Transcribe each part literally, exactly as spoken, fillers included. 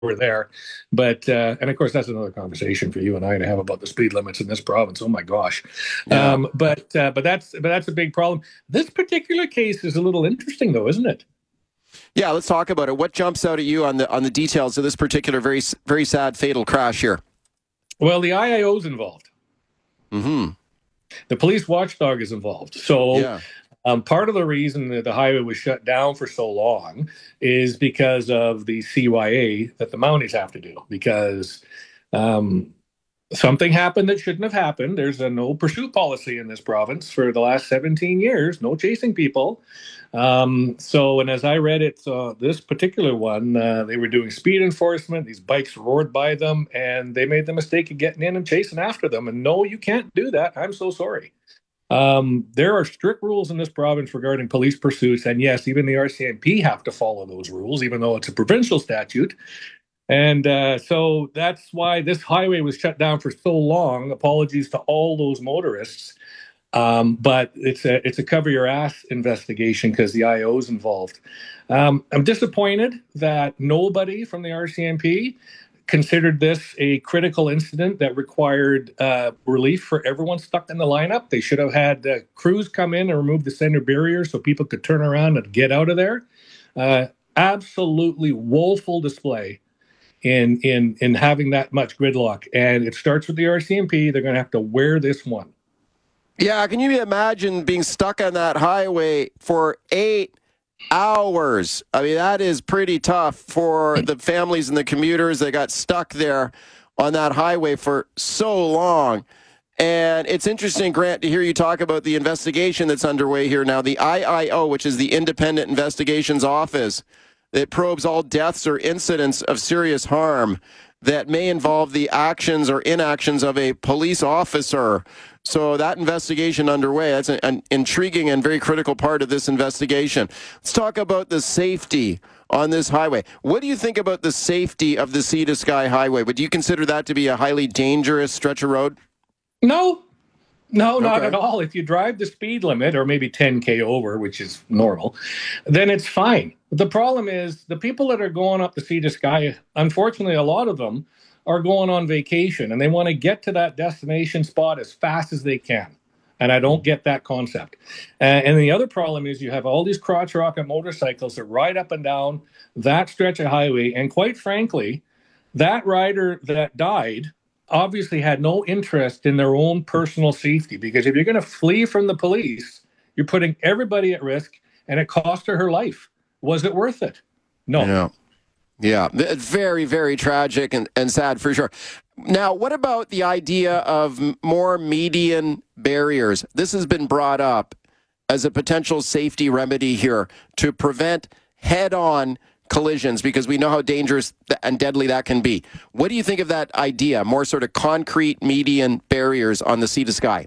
were there. But uh, and of course, that's another conversation for you and I to have about the speed limits in this province. Oh my gosh! Yeah. Um, but uh, but that's but that's a big problem. This particular case is a little interesting, though, isn't it? Yeah, let's talk about it. What jumps out at you on the on the details of this particular very very sad fatal crash here? Well, the I I O's involved. Mm-hmm. The police watchdog is involved. So Yeah. um, part of the reason that the highway was shut down for so long is because of the C Y A that the Mounties have to do. Because um, something happened that shouldn't have happened. There's a no pursuit policy in this province for the last seventeen years, no chasing people. Um, so, and as I read it, uh, this particular one, uh, they were doing speed enforcement. These bikes roared by them, and they made the mistake of getting in and chasing after them. And no, you can't do that. I'm so sorry. Um, there are strict rules in this province regarding police pursuits, and yes, even the R C M P have to follow those rules, even though it's a provincial statute. And uh, so that's why this highway was shut down for so long. Apologies to all those motorists. Um, but it's a it's a cover your ass investigation because the I I O's involved. Um, I'm disappointed that nobody from the R C M P considered this a critical incident that required uh, relief for everyone stuck in the lineup. They should have had uh, crews come in and remove the center barrier so people could turn around and get out of there. Uh, absolutely woeful display in in in having that much gridlock, and it starts with the R C M P. They're going to have to wear this one. Yeah, can you imagine being stuck on that highway for eight hours? I mean, that is pretty tough for the families and the commuters that got stuck there on that highway for so long. And it's interesting, Grant, to hear you talk about the investigation that's underway here now. The I I O, which is the Independent Investigations Office, that probes all deaths or incidents of serious harm that may involve the actions or inactions of a police officer. So that investigation underway, that's an, an intriguing and very critical part of this investigation. Let's talk about the safety on this highway. What do you think about the safety of the Sea to Sky Highway? Would you consider that to be a highly dangerous stretch of road? No, no, not Okay. at all. If you drive the speed limit or maybe ten K over, which is normal, then it's fine. The problem is the people that are going up the Sea to Sky, unfortunately, a lot of them are going on vacation and they want to get to that destination spot as fast as they can. And I don't get that concept. Uh, and the other problem is you have all these crotch rocket motorcycles that ride up and down that stretch of highway. And quite frankly, that rider that died obviously had no interest in their own personal safety, because if you're going to flee from the police, you're putting everybody at risk, and it cost her her life. Was it worth it? No. Yeah. Yeah. Very, very tragic and, and sad for sure. Now, what about the idea of more median barriers? This has been brought up as a potential safety remedy here to prevent head-on collisions, because we know how dangerous and deadly that can be. What do you think of that idea? More sort of concrete median barriers on the Sea to Sky?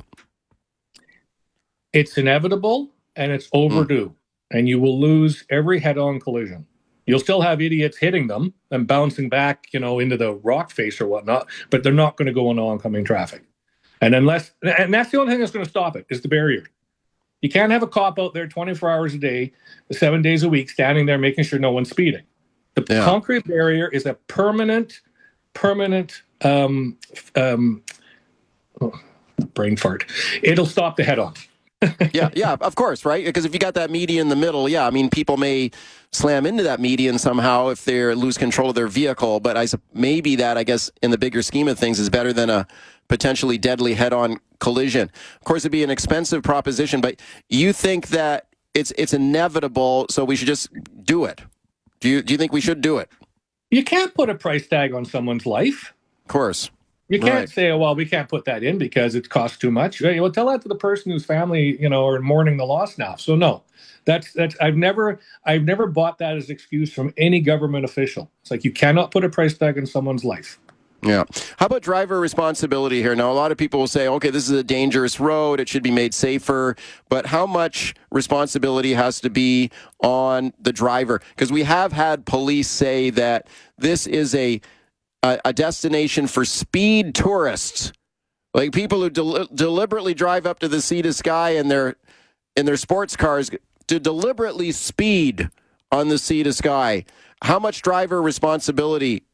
It's inevitable and it's overdue, mm. and you will lose every head-on collision. You'll still have idiots hitting them and bouncing back, you know, into the rock face or whatnot, but they're not going to go into oncoming traffic. And unless, and that's the only thing that's going to stop it, is the barrier. You can't have a cop out there twenty-four hours a day, seven days a week, standing there making sure no one's speeding. The yeah. concrete barrier is a permanent, permanent um, um, oh, brain fart. It'll stop the head-on. yeah, yeah, of course, right? Because if you got that median in the middle, yeah, I mean, people may slam into that median somehow if they lose control of their vehicle. But I maybe that, I guess, in the bigger scheme of things, is better than a potentially deadly head-on collision. Of course, it'd be an expensive proposition, but you think that it's it's inevitable, so we should just do it. Do you do you think we should do it? You can't put a price tag on someone's life. Of course. You can't right. say, oh, well, we can't put that in because it costs too much. Well, tell that to the person whose family, you know, are mourning the loss now. So no, that's that's I've never I've never bought that as an excuse from any government official. It's like you cannot put a price tag on someone's life. Yeah. How about driver responsibility here? Now, a lot of people will say, okay, this is a dangerous road. It should be made safer. But how much responsibility has to be on the driver? Because we have had police say that this is a a, a destination for speed tourists, like people who del- deliberately drive up to the Sea to Sky in their in their sports cars to deliberately speed on the Sea to Sky. How much driver responsibility